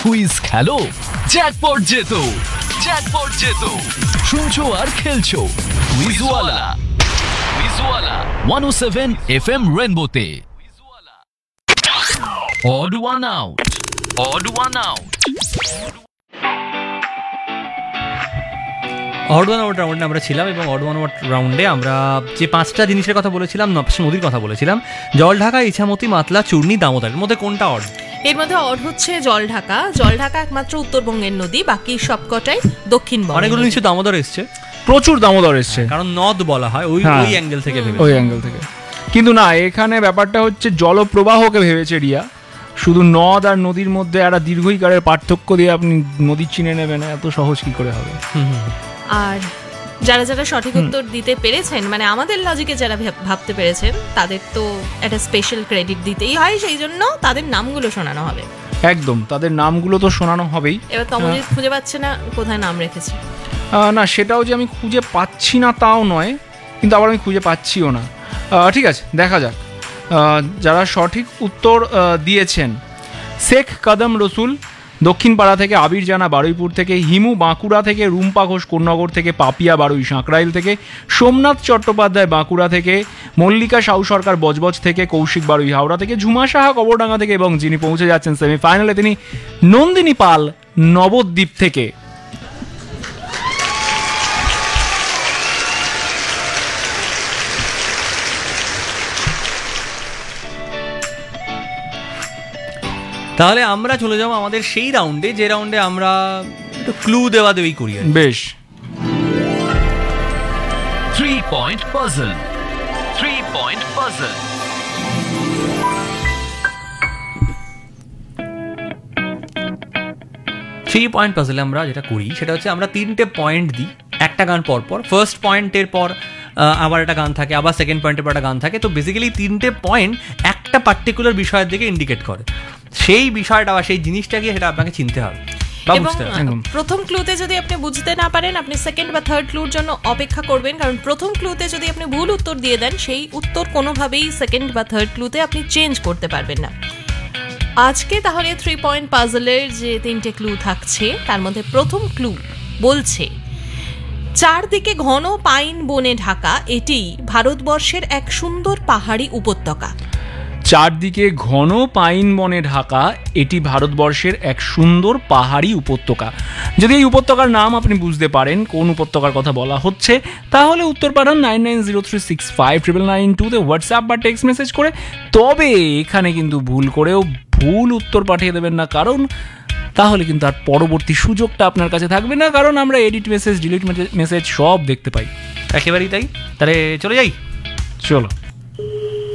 Quiz খেলো, jackpot জেতো, jackpot জেতো। শুনছো আর খেলছো কুইজওয়ালা, কুইজওয়ালা 107 FM রেনবোতে। Odd one out, odd one out. Odd one out রাউন্ডে আমরা ছিলাম এবং অড ওয়ান আউট রাউন্ডে আমরা যে 5টা জিনিসের কথা বলেছিলাম, নদীর কথা বলেছিলাম, জলঢাকা, ইছামতি, মাতলা, চূর্ণী, দামোদর। এর মধ্যে কোনটা অড? এর মধ্যে অড হচ্ছে জলঢাকা। জলঢাকা একমাত্র উত্তরবঙ্গের নদী, বাকি সবকটাই দক্ষিণবঙ্গ। অনেকগুলো নিশ্চয় দামোদর এসছে, প্রচুর দামোদর এসছে, কারণ নদ বলা হয় ওই অ্যাঙ্গেল থেকে ভেবে, ওই অ্যাঙ্গেল থেকে। কিন্তু না, এখানে ব্যাপারটা হচ্ছে জলপ্রবাহকে ভেবেছে রিয়া। শুধু নদ আর নদীর মধ্যে একটা দীর্ঘইকারের পার্থক্য দিয়ে আপনি নদী চিনে নেবেন, এত সহজ কি করে হবে? আর যারা যারা সঠিক উত্তর দিতে পেরেছেন, মানে আমাদের লজিকে যারা ভাবতে পেরেছেন, তাদের তো একটা স্পেশাল ক্রেডিট দিতেই হয়, সেই জন্য তাদের নামগুলো শোনানো হবে। একদম, তাদের নামগুলো তো শোনানো হবেই। এবার তমজিৎ খুঁজে পাচ্ছে না কোথায় নাম রেখেছে। না, সেটাও যে আমি খুঁজে পাচ্ছি না তাও নয়, কিন্তু আবার আমি খুঁজে পাচ্ছিও না। ঠিক আছে, দেখা যাক। যারা সঠিক উত্তর দিয়েছেন: শেখ কদম রসুল দক্ষিণ পাড়া থেকে, আবির জানা বারুইপুর থেকে, হিমু বাঁকুড়া থেকে, রুম্পা ঘোষ কোন্নগর থেকে, পাপিয়া বারুই সাঁকরাইল থেকে, সোমনাথ চট্টোপাধ্যায় বাঁকুড়া থেকে, মল্লিকা সাউ সরকার বজবজ থেকে, কৌশিক বারুই হাওড়া থেকে, ঝুমা সাহা কবরডাঙ্গা থেকে, এবং যিনি পৌঁছে যাচ্ছেন সেমিফাইনালে তিনি নন্দিনী পাল নবদ্বীপ থেকে। তাহলে আমরা চলে যাবো আমাদের সেই রাউন্ডে, যে রাউন্ডে আমরা একটু ক্লু দেওয়া দেওয়ি করি। বেশ। 3 point puzzle, 3 point puzzle। Three point পাজলে আমরা যেটা করি সেটা হচ্ছে আমরা 3টে পয়েন্ট দিই একটা গান পর পর। ফার্স্ট পয়েন্টের পর আবার একটা গান থাকে, আবার সেকেন্ড পয়েন্টের পর একটা গান থাকে। তো বেসিক্যালি 3টে পয়েন্ট একটা পার্টিকুলার বিষয়ের দিকে ইন্ডিকেট করে। সেই বিষয়টা বা সেই জিনিসটা গিয়ে সেটা আপনাকে চিনতে হবে। এবং প্রথম ক্লুতে যদি আপনি বুঝতে না পারেন, আপনি সেকেন্ড বা থার্ড ক্লুর জন্য অপেক্ষা করবেন, কারণ প্রথম ক্লুতে যদি আপনি ভুল উত্তর দিয়ে দেন, সেই উত্তর কোনোভাবেই সেকেন্ড বা থার্ড ক্লুতে আপনি চেঞ্জ করতে পারবেন না। আজকে তাহলে 3 পয়েন্ট পাজলের যে 3টে ক্লু থাকছে, তার মধ্যে প্রথম ক্লু বলছে চারদিকে ঘন পাইন বনে ঢাকা, এটি ভারতবর্ষের এক সুন্দর পাহাড়ি উপত্যকা। চারদিকে ঘন পাইন বনে ঢাকা, এটি ভারতবর্ষের এক সুন্দর পাহাড়ি উপত্যকা। যদি এই উপত্যকার নাম আপনি বুঝতে পারেন, কোন উপত্যকার কথা বলা হচ্ছে, তাহলে উত্তর পাঠান 9903659992 তে হোয়াটসঅ্যাপ বা টেক্সট মেসেজ করে। তবে এখানে কিন্তু ভুল করেও ভুল উত্তর পাঠিয়ে দেবেন না, কারণ তাহলে কিন্তু আর পরবর্তী সুযোগটা আপনার কাছে থাকবে না, কারণ আমরা এডিট মেসেজ, ডিলিট মেসেজ সব দেখতে পাই। একেবারেই তাই। তাহলে চলে যাই, চলো।